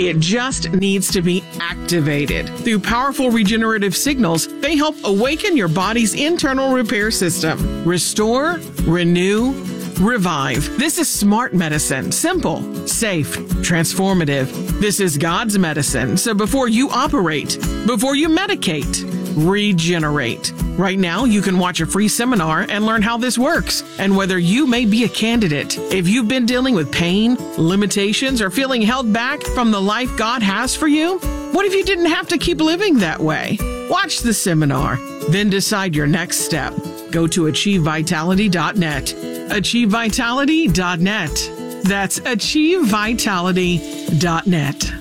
It just needs to be activated. Through powerful regenerative signals, they help awaken your body's internal repair system. Restore, renew, revive. This is smart medicine. Simple, safe, transformative. This is God's medicine. So before you operate, before you medicate, regenerate. Right now, you can watch a free seminar and learn how this works and whether you may be a candidate. If you've been dealing with pain, limitations, or feeling held back from the life God has for you, what if you didn't have to keep living that way? Watch the seminar, then decide your next step. Go to achievevitality.net. achievevitality.net. That's achievevitality.net.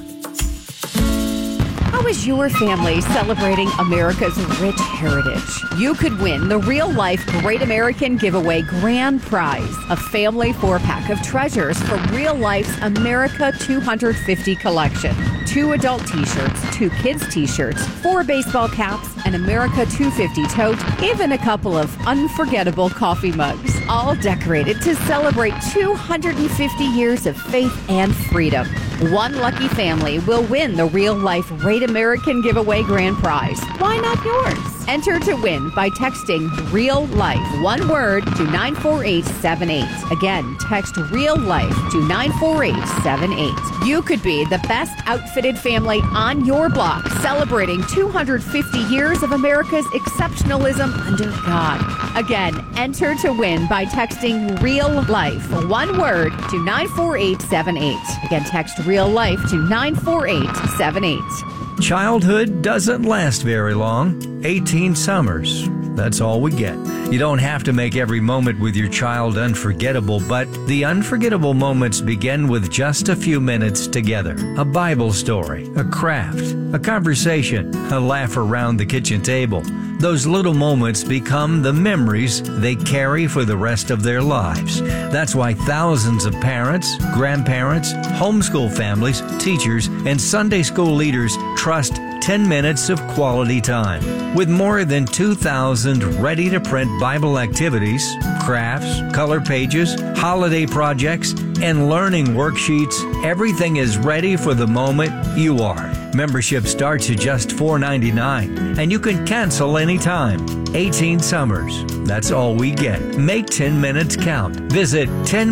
How is your family celebrating America's rich heritage? You could win the Real Life Great American Giveaway Grand Prize, a family 4-pack of treasures from Real Life's America 250 collection. 2 adult t-shirts, 2 kids t-shirts, 4 baseball caps, an America 250 tote, even a couple of unforgettable coffee mugs, all decorated to celebrate 250 years of faith and freedom. One lucky family will win the Real Life Great American Giveaway Grand Prize. Why not yours? Enter to win by texting Real Life, one word, to 94878. Again, text Real Life to 94878. You could be the best outfitted family on your block, celebrating 250 years of America's exceptionalism under God. Again, enter to win by texting Real Life, one word, to 94878. Again, text Real Life to 94878. Childhood doesn't last very long. 18 summers. That's all we get. You don't have to make every moment with your child unforgettable, but the unforgettable moments begin with just a few minutes together. A Bible story, a craft, a conversation, a laugh around the kitchen table. Those little moments become the memories they carry for the rest of their lives. That's why thousands of parents, grandparents, homeschool families, teachers, and Sunday school leaders trust 10 minutes of quality time. With more than 2,000 ready-to-print Bible activities, crafts, color pages, holiday projects, and learning worksheets, everything is ready for the moment you are. Membership starts at just $4.99, and you can cancel anytime. 18 summers. That's all we get. Make 10 minutes count. Visit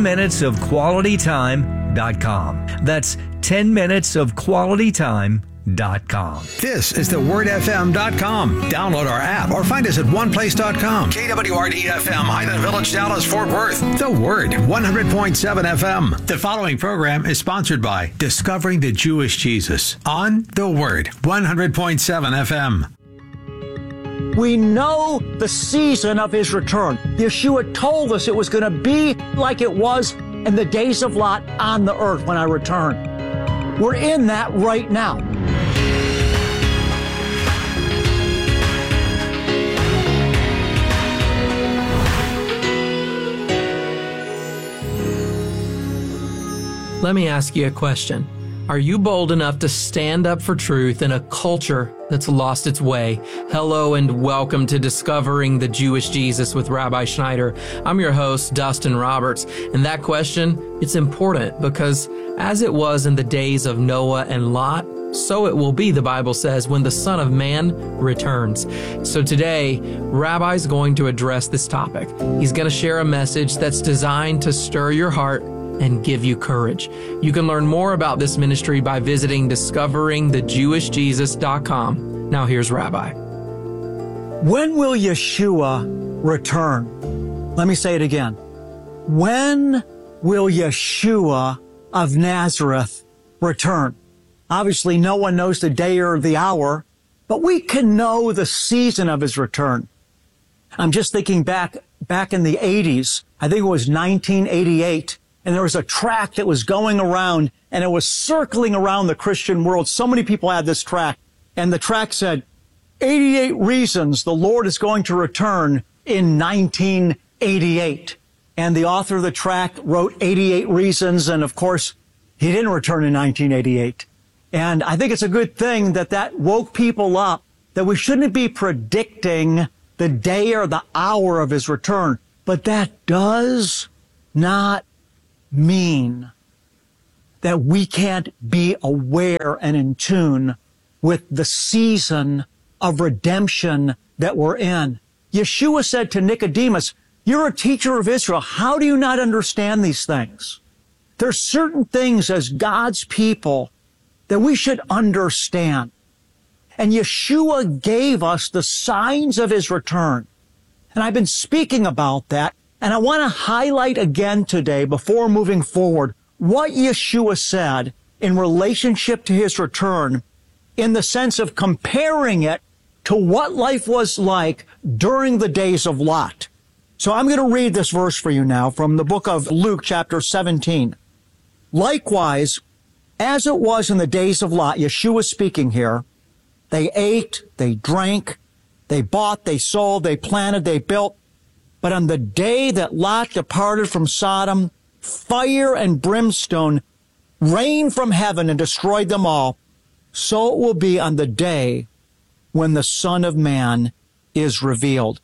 10minutesofqualitytime.com. That's 10minutesofqualitytime.com. This is thewordfm.com. Download our app or find us at oneplace.com. KWRD-FM, Highland Village, Dallas, Fort Worth. The Word, 100.7 FM. The following program is sponsored by Discovering the Jewish Jesus on The Word, 100.7 FM. We know the season of his return. Yeshua told us it was going to be like it was in the days of Lot on the earth when I return. We're in that right now. Let me ask you a question. Are you bold enough to stand up for truth in a culture that's lost its way? Hello and welcome to Discovering the Jewish Jesus with Rabbi Schneider. I'm your host, Dustin Roberts. And that question, it's important because as it was in the days of Noah and Lot, so it will be, the Bible says, when the Son of Man returns. So today, Rabbi's going to address this topic. He's going to share a message that's designed to stir your heart and give you courage. You can learn more about this ministry by visiting discoveringthejewishjesus.com. Now here's Rabbi. When will Yeshua return? Let me say it again. When will Yeshua of Nazareth return? Obviously, no one knows the day or the hour, but we can know the season of his return. I'm just thinking back in the 80s, I think it was 1988, and there was a tract that was going around, and it was circling around the Christian world. So many people had this tract, and the tract said, 88 reasons the Lord is going to return in 1988. And the author of the tract wrote 88 reasons, and of course, he didn't return in 1988. And I think it's a good thing that woke people up, that we shouldn't be predicting the day or the hour of his return. But that does not mean that we can't be aware and in tune with the season of redemption that we're in. Yeshua said to Nicodemus, "You're a teacher of Israel. How do you not understand these things?" There's certain things as God's people that we should understand. And Yeshua gave us the signs of his return. And I've been speaking about that. And I want to highlight again today, before moving forward, what Yeshua said in relationship to his return, in the sense of comparing it to what life was like during the days of Lot. So I'm going to read this verse for you now from the book of Luke, chapter 17. "Likewise, as it was in the days of Lot," Yeshua speaking here, "they ate, they drank, they bought, they sold, they planted, they built. But on the day that Lot departed from Sodom, fire and brimstone rained from heaven and destroyed them all. So it will be on the day when the Son of Man is revealed."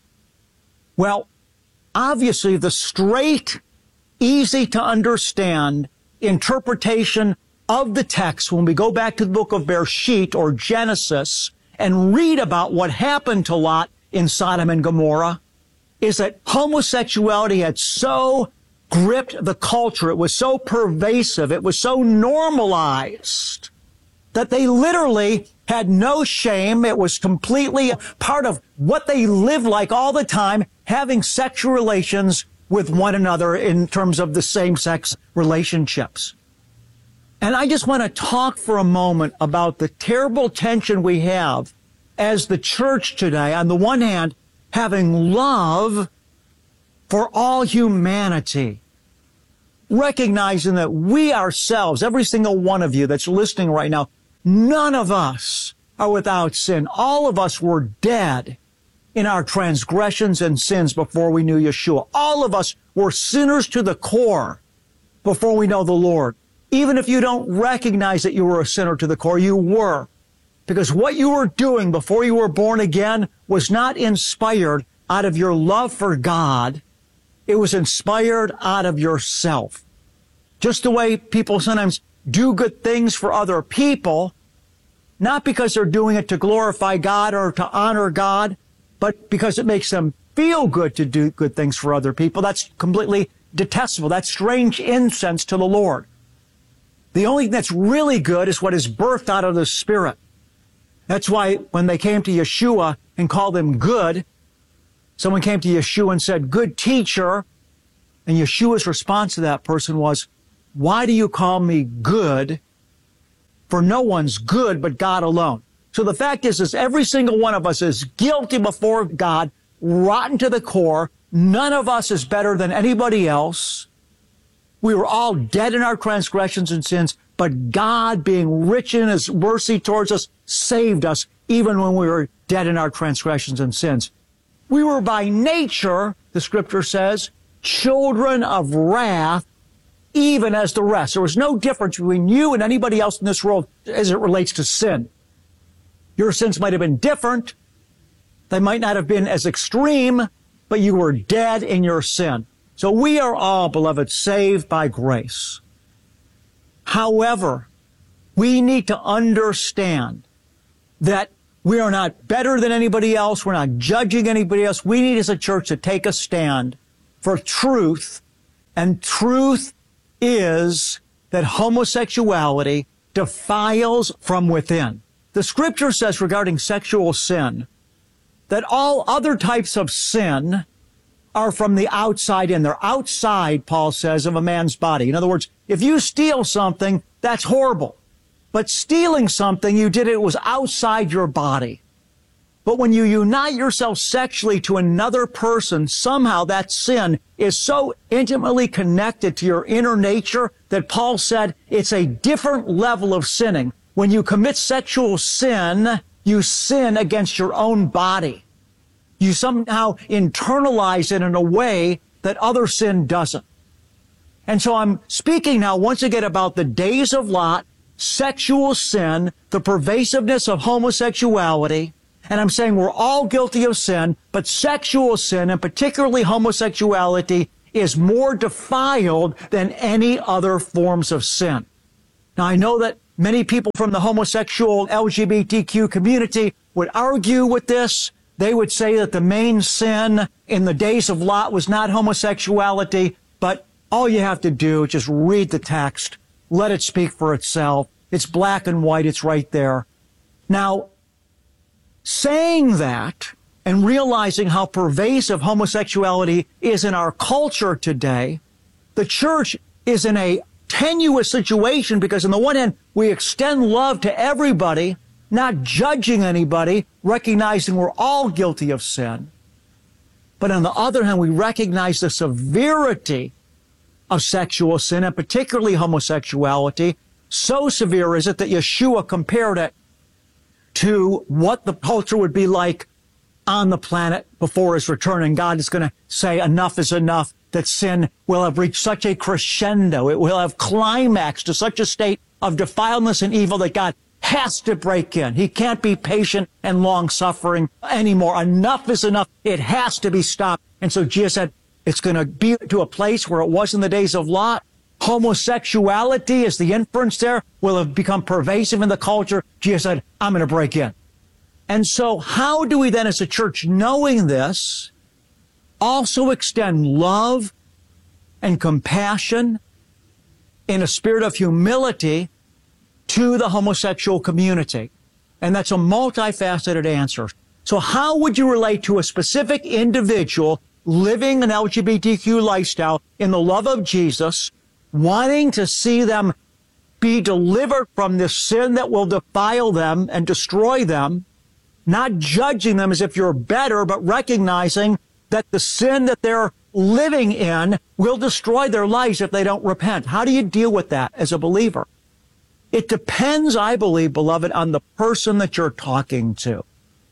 Well, obviously the straight, easy to understand interpretation of the text, when we go back to the book of Bereshit or Genesis and read about what happened to Lot in Sodom and Gomorrah, is that homosexuality had so gripped the culture, it was so pervasive, it was so normalized, that they literally had no shame. It was completely part of what they lived like all the time, having sexual relations with one another in terms of the same-sex relationships. And I just want to talk for a moment about the terrible tension we have as the church today. On the one hand, having love for all humanity, recognizing that we ourselves, every single one of you that's listening right now, none of us are without sin. All of us were dead in our transgressions and sins before we knew Yeshua. All of us were sinners to the core before we know the Lord. Even if you don't recognize that you were a sinner to the core, you were. Because what you were doing before you were born again was not inspired out of your love for God. It was inspired out of yourself. Just the way people sometimes do good things for other people, not because they're doing it to glorify God or to honor God, but because it makes them feel good to do good things for other people. That's completely detestable. That's strange incense to the Lord. The only thing that's really good is what is birthed out of the Spirit. That's why when they came to Yeshua and called him good, someone came to Yeshua and said, "Good teacher," and Yeshua's response to that person was, "Why do you call me good? For no one's good but God alone." So the fact is every single one of us is guilty before God, rotten to the core. None of us is better than anybody else. We were all dead in our transgressions and sins, but God, being rich in his mercy towards us, saved us even when we were dead in our transgressions and sins. We were by nature, the scripture says, children of wrath, even as the rest. There was no difference between you and anybody else in this world as it relates to sin. Your sins might have been different. They might not have been as extreme, but you were dead in your sin. So we are all, beloved, saved by grace. However, we need to understand that we are not better than anybody else. We're not judging anybody else. We need as a church to take a stand for truth. And truth is that homosexuality defiles from within. The scripture says regarding sexual sin that all other types of sin are from the outside in. They're outside, Paul says, of a man's body. In other words, if you steal something, that's horrible. But stealing something, you did it was outside your body. But when you unite yourself sexually to another person, somehow that sin is so intimately connected to your inner nature that Paul said it's a different level of sinning. When you commit sexual sin, you sin against your own body. You somehow internalize it in a way that other sin doesn't. And so I'm speaking now once again about the days of Lot, sexual sin, the pervasiveness of homosexuality. And I'm saying we're all guilty of sin, but sexual sin, and particularly homosexuality, is more defiled than any other forms of sin. Now, I know that many people from the homosexual LGBTQ community would argue with this. They would say that the main sin in the days of Lot was not homosexuality, but all you have to do is just read the text, let it speak for itself. It's black and white, it's right there. Now, saying that and realizing how pervasive homosexuality is in our culture today, the church is in a tenuous situation because on the one hand, we extend love to everybody, not judging anybody, recognizing we're all guilty of sin. But on the other hand, we recognize the severity of sexual sin, and particularly homosexuality. So severe is it that Yeshua compared it to what the culture would be like on the planet before his return. And God is going to say enough is enough, that sin will have reached such a crescendo. It will have climaxed to such a state of defilement and evil that God has to break in. He can't be patient and long-suffering anymore. Enough is enough. It has to be stopped. And so Jesus said, it's going to be to a place where it was in the days of Lot. Homosexuality, is the inference there, will have become pervasive in the culture. Jesus said, I'm going to break in. And so how do we then as a church, knowing this, also extend love and compassion in a spirit of humility to the homosexual community? And that's a multifaceted answer. So how would you relate to a specific individual living an LGBTQ lifestyle in the love of Jesus, wanting to see them be delivered from this sin that will defile them and destroy them, not judging them as if you're better, but recognizing that the sin that they're living in will destroy their lives if they don't repent? How do you deal with that as a believer? It depends, I believe, beloved, on the person that you're talking to.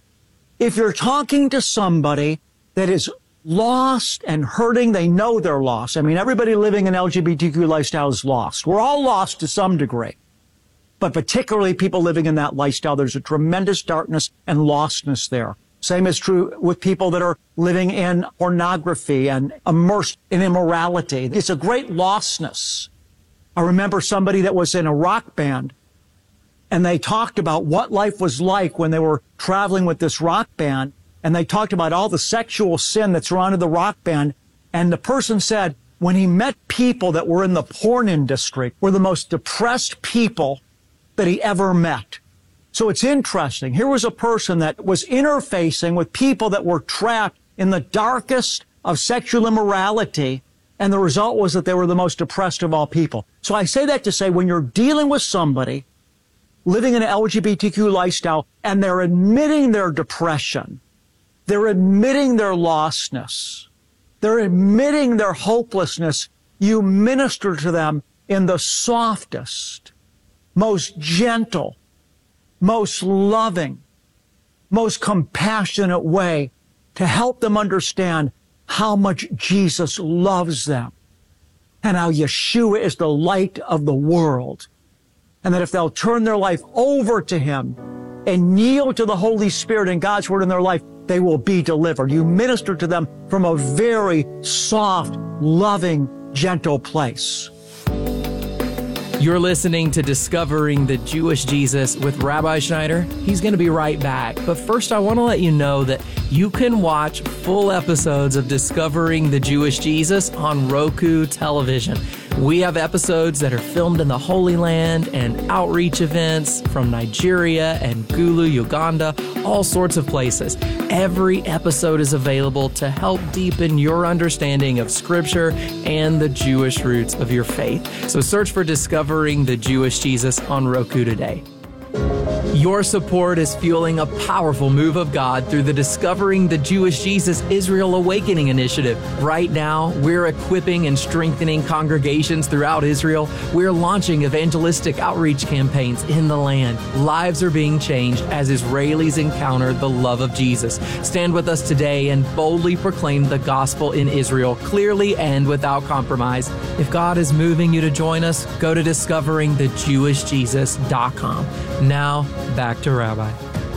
If you're talking to somebody that is lost and hurting, they know they're lost. I mean, everybody living an LGBTQ lifestyle is lost. We're all lost to some degree. But particularly people living in that lifestyle, there's a tremendous darkness and lostness there. Same is true with people that are living in pornography and immersed in immorality. It's a great lostness. I remember somebody that was in a rock band, and they talked about what life was like when they were traveling with this rock band, and they talked about all the sexual sin that surrounded the rock band. And the person said, when he met people that were in the porn industry, were the most depressed people that he ever met. So it's interesting. Here was a person that was interfacing with people that were trapped in the darkest of sexual immorality, and the result was that they were the most depressed of all people. So I say that to say, when you're dealing with somebody living an LGBTQ lifestyle and they're admitting their depression, they're admitting their lostness, they're admitting their hopelessness, you minister to them in the softest, most gentle, most loving, most compassionate way to help them understand how much Jesus loves them and how Yeshua is the light of the world. And that if they'll turn their life over to him and yield to the Holy Spirit and God's word in their life, they will be delivered. You minister to them from a very soft, loving, gentle place. You're listening to Discovering the Jewish Jesus with Rabbi Schneider. He's going to be right back. But first, I want to let you know that you can watch full episodes of Discovering the Jewish Jesus on Roku television. We have episodes that are filmed in the Holy Land and outreach events from Nigeria and Gulu, Uganda, all sorts of places. Every episode is available to help deepen your understanding of Scripture and the Jewish roots of your faith. So search for Discovering the Jewish Jesus on Roku today. Your support is fueling a powerful move of God through the Discovering the Jewish Jesus Israel Awakening Initiative. Right now, we're equipping and strengthening congregations throughout Israel. We're launching evangelistic outreach campaigns in the land. Lives are being changed as Israelis encounter the love of Jesus. Stand with us today and boldly proclaim the gospel in Israel, clearly and without compromise. If God is moving you to join us, go to discoveringthejewishjesus.com. Now, back to Rabbi.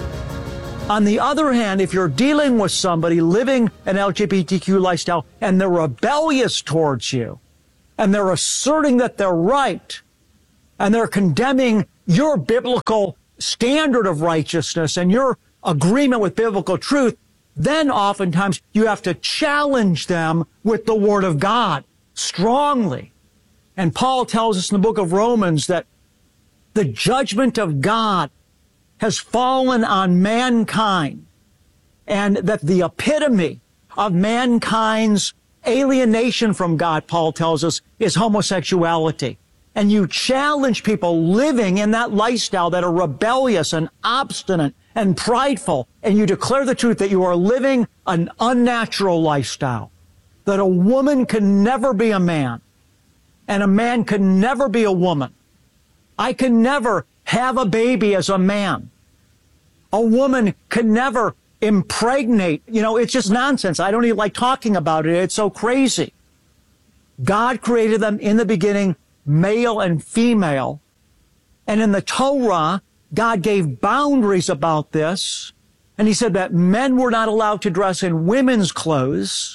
On the other hand, if you're dealing with somebody living an LGBTQ lifestyle and they're rebellious towards you, and they're asserting that they're right, and they're condemning your biblical standard of righteousness and your agreement with biblical truth, then oftentimes you have to challenge them with the Word of God strongly. And Paul tells us in the book of Romans that the judgment of God has fallen on mankind, and that the epitome of mankind's alienation from God, Paul tells us, is homosexuality. And you challenge people living in that lifestyle that are rebellious and obstinate and prideful, and you declare the truth that you are living an unnatural lifestyle, that a woman can never be a man, and a man can never be a woman. I can never have a baby as a man. A woman can never impregnate. It's just nonsense. I don't even like talking about it. It's so crazy. God created them in the beginning, male and female. And in the Torah, God gave boundaries about this. And he said that men were not allowed to dress in women's clothes.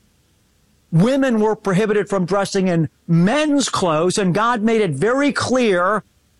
Women were prohibited from dressing in men's clothes. And God made it very clear,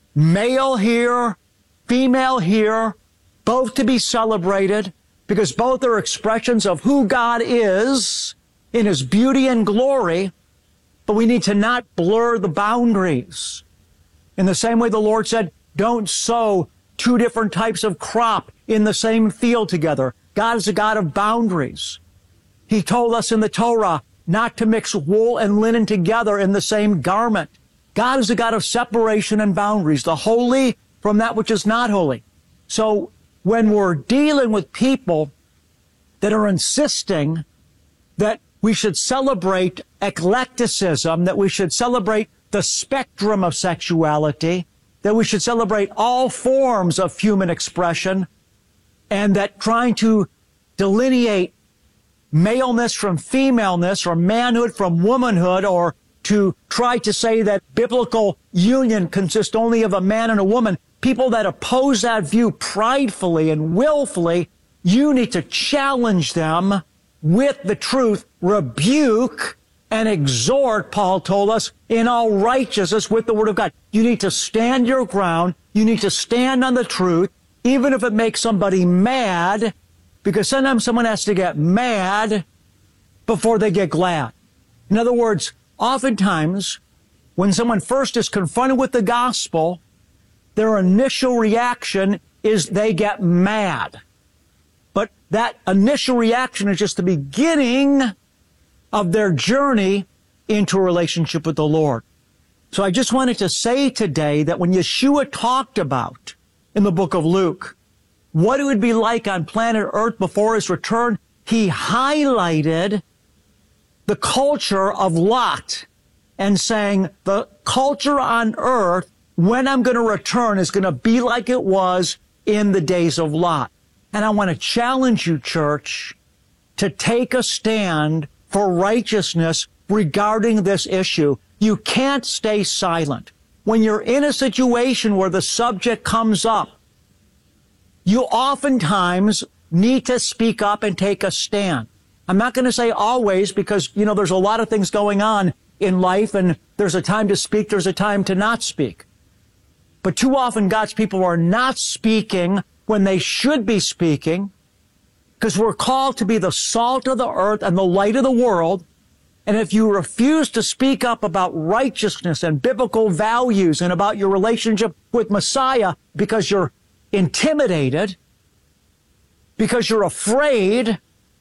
male here, female here, both to be celebrated, because both are expressions of who God is in his beauty and glory. But we need to not blur the boundaries. In the same way the Lord said, don't sow two different types of crop in the same field together. God is a God of boundaries. He told us in the Torah not to mix wool and linen together in the same garment. God is a God of separation and boundaries, the holy from that which is not holy. So when we're dealing with people that are insisting that we should celebrate eclecticism, that we should celebrate the spectrum of sexuality, that we should celebrate all forms of human expression, and that trying to delineate maleness from femaleness or manhood from womanhood, or to try to say that biblical union consists only of a man and a woman, people that oppose that view pridefully and willfully, you need to challenge them with the truth, rebuke and exhort, Paul told us, in all righteousness with the Word of God. You need to stand your ground. You need to stand on the truth, even if it makes somebody mad, because sometimes someone has to get mad before they get glad. In other words, oftentimes, when someone first is confronted with the gospel, their initial reaction is they get mad. But that initial reaction is just the beginning of their journey into a relationship with the Lord. So I just wanted to say today that when Yeshua talked about in the book of Luke what it would be like on planet Earth before his return, he highlighted the culture of Lot and saying the culture on earth when I'm going to return is going to be like it was in the days of Lot. And I want to challenge you, church, to take a stand for righteousness regarding this issue. You can't stay silent. When you're in a situation where the subject comes up, you oftentimes need to speak up and take a stand. I'm not going to say always, because, there's a lot of things going on in life, and there's a time to speak, there's a time to not speak. But too often God's people are not speaking when they should be speaking, because we're called to be the salt of the earth and the light of the world. And if you refuse to speak up about righteousness and biblical values and about your relationship with Messiah because you're intimidated, because you're afraid,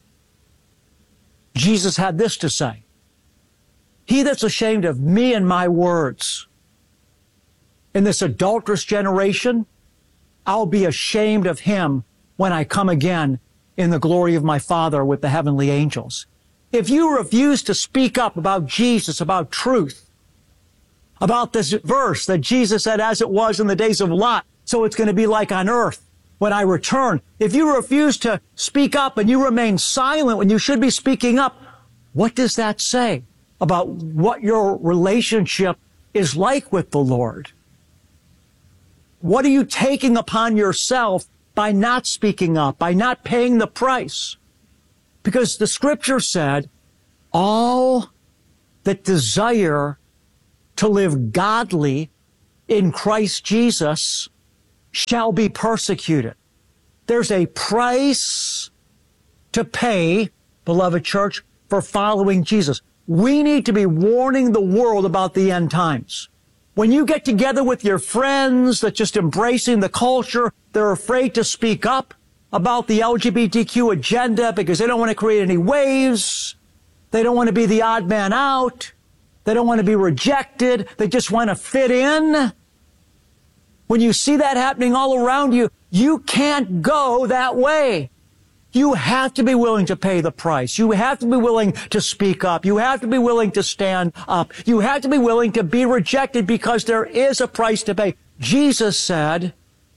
Jesus had this to say: he that's ashamed of me and my words in this adulterous generation, I'll be ashamed of him when I come again in the glory of my Father with the heavenly angels. If you refuse to speak up about Jesus, about truth, about this verse that Jesus said, as it was in the days of Lot, so it's going to be like on earth when I return. If you refuse to speak up and you remain silent when you should be speaking up, what does that say about what your relationship is like with the Lord? What are you taking upon yourself by not speaking up, by not paying the price? Because the scripture said, all that desire to live godly in Christ Jesus shall be persecuted. There's a price to pay, beloved church, for following Jesus. We need to be warning the world about the end times. When you get together with your friends that's just embracing the culture, they're afraid to speak up about the LGBTQ agenda because they don't want to create any waves. They don't want to be the odd man out. They don't want to be rejected. They just want to fit in. When you see that happening all around you, you can't go that way. You have to be willing to pay the price. You have to be willing to speak up. You have to be willing to stand up. You have to be willing to be rejected because there is a price to pay. Jesus said,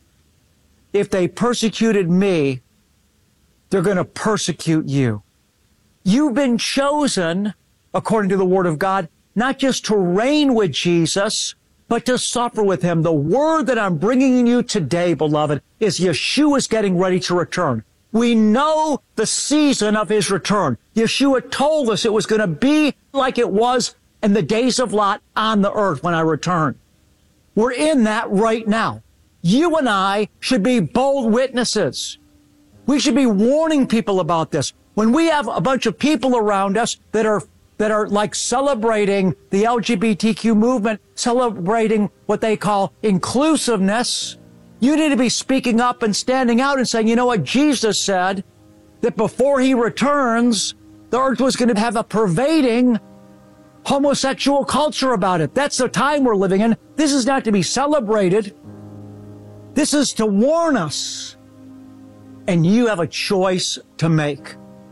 if they persecuted me, they're going to persecute you. You've been chosen, according to the Word of God, not just to reign with Jesus, but to suffer with him. The word that I'm bringing you today, beloved, is Yeshua is getting ready to return. We know the season of his return. Yeshua told us it was going to be like it was in the days of Lot on the earth when I return. We're in that right now. You and I should be bold witnesses. We should be warning people about this. When we have a bunch of people around us that are like celebrating the LGBTQ movement, celebrating what they call inclusiveness, you need to be speaking up and standing out and saying, you know what, Jesus said that before he returns, the earth was going to have a pervading homosexual culture about it. That's the time we're living in. This is not to be celebrated. This is to warn us. And you have a choice to make.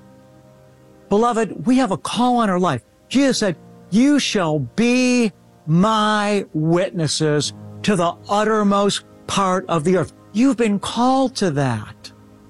Beloved, we have a call on our life. Jesus said, you shall be my witnesses to the uttermost part of the earth. You've been called to that.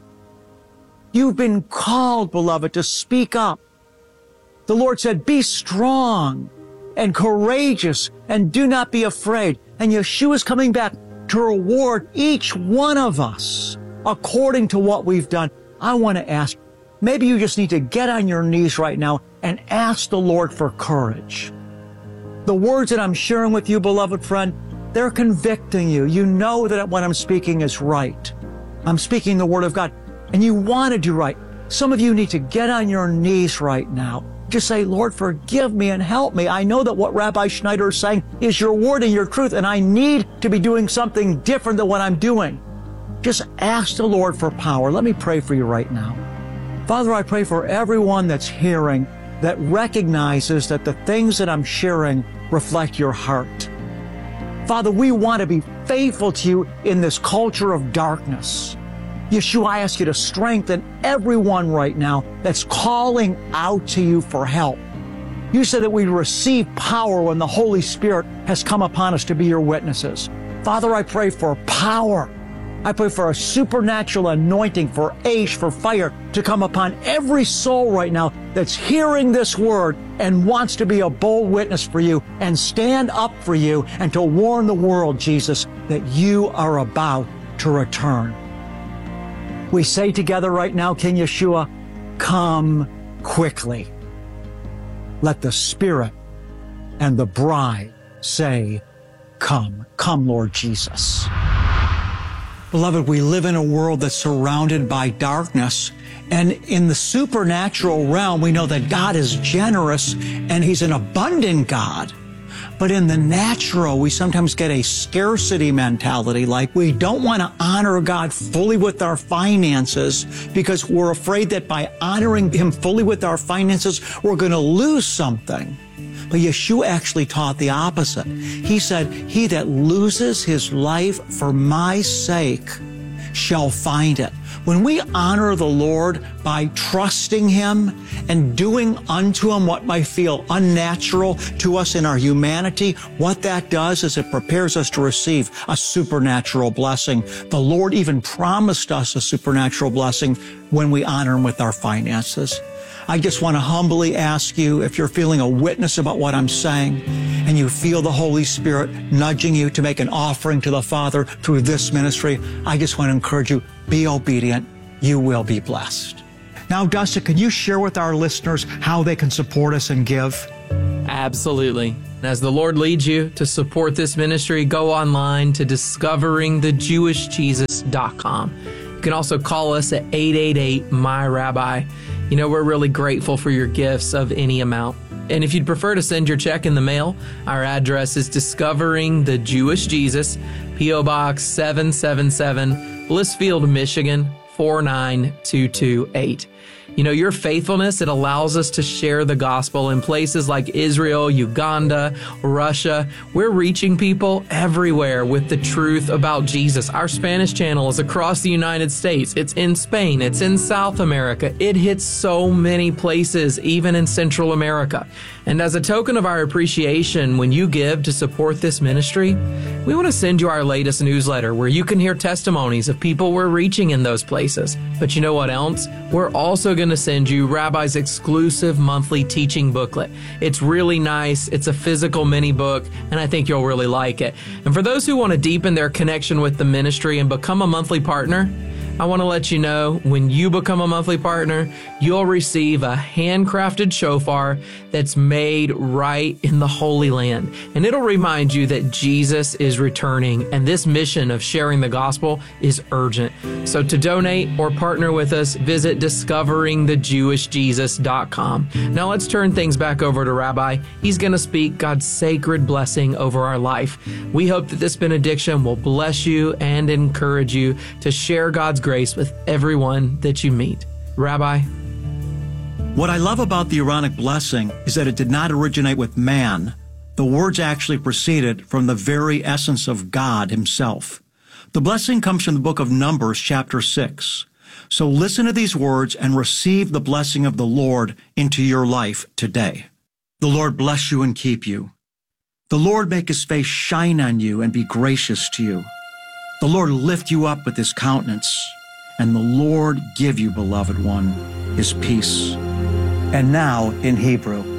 You've been called, beloved, to speak up. The Lord said, be strong and courageous and do not be afraid. And Yeshua is coming back to reward each one of us according to what we've done. I want to ask, maybe you just need to get on your knees right now and ask the Lord for courage. The words that I'm sharing with you, beloved friend, they're convicting you. You know that what I'm speaking is right. I'm speaking the Word of God, and you want to do right. Some of you need to get on your knees right now. Just say, Lord, forgive me and help me. I know that what Rabbi Schneider is saying is your word and your truth, and I need to be doing something different than what I'm doing. Just ask the Lord for power. Let me pray for you right now. Father, I pray for everyone that's hearing that recognizes that the things that I'm sharing reflect your heart. Father, we want to be faithful to you in this culture of darkness. Yeshua, I ask you to strengthen everyone right now that's calling out to you for help. You said that we receive power when the Holy Spirit has come upon us to be your witnesses. Father, I pray for power. I pray for a supernatural anointing, for Aish, for fire to come upon every soul right now that's hearing this word and wants to be a bold witness for you and stand up for you and to warn the world, Jesus, that you are about to return. We say together right now, King Yeshua, come quickly. Let the Spirit and the bride say, come. Come, Lord Jesus. Beloved, we live in a world that's surrounded by darkness. And in the supernatural realm, we know that God is generous and he's an abundant God. But in the natural, we sometimes get a scarcity mentality, like we don't want to honor God fully with our finances because we're afraid that by honoring him fully with our finances, we're going to lose something. But Yeshua actually taught the opposite. He said, he that loses his life for my sake shall find it. When we honor the Lord by trusting him and doing unto him what might feel unnatural to us in our humanity, what that does is it prepares us to receive a supernatural blessing. The Lord even promised us a supernatural blessing when we honor him with our finances. I just want to humbly ask you, if you're feeling a witness about what I'm saying and you feel the Holy Spirit nudging you to make an offering to the Father through this ministry, I just want to encourage you, be obedient. You will be blessed. Now, Dustin, can you share with our listeners how they can support us and give? Absolutely. As the Lord leads you to support this ministry, go online to discoveringthejewishjesus.com. You can also call us at 888-MY-RABBI. You know, we're really grateful for your gifts of any amount. And if you'd prefer to send your check in the mail, our address is Discovering the Jewish Jesus, P.O. Box 777, Blissfield, Michigan, 49228. You know, your faithfulness, it allows us to share the gospel in places like Israel, Uganda, Russia. We're reaching people everywhere with the truth about Jesus. Our Spanish channel is across the United States. It's in Spain. It's in South America. It hits so many places, even in Central America. And as a token of our appreciation, when you give to support this ministry, we want to send you our latest newsletter where you can hear testimonies of people we're reaching in those places. But you know what else? We're also going to send you Rabbi's exclusive monthly teaching booklet. It's really nice. It's a physical mini book, and I think you'll really like it. And for those who want to deepen their connection with the ministry and become a monthly partner, I want to let you know, when you become a monthly partner, you'll receive a handcrafted shofar that's made right in the Holy Land. And it'll remind you that Jesus is returning, and this mission of sharing the gospel is urgent. So to donate or partner with us, visit discoveringthejewishjesus.com. Now let's turn things back over to Rabbi. He's going to speak God's sacred blessing over our life. We hope that this benediction will bless you and encourage you to share God's grace with everyone that you meet. Rabbi? What I love about the Aaronic blessing is that it did not originate with man. The words actually proceeded from the very essence of God himself. The blessing comes from the book of Numbers, chapter 6. So listen to these words and receive the blessing of the Lord into your life today. The Lord bless you and keep you. The Lord make his face shine on you and be gracious to you. The Lord lift you up with his countenance, and the Lord give you, beloved one, his peace. And now in Hebrew.